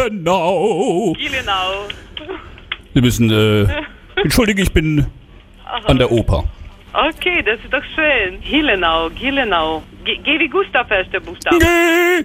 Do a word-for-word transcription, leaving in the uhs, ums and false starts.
Genau. Gielenau. Sie müssen, äh, entschuldige, ich bin an der Oper. Okay, das ist doch schön. Gielenau, Gielenau. G, G wie Gustav, erster Buchstabe. G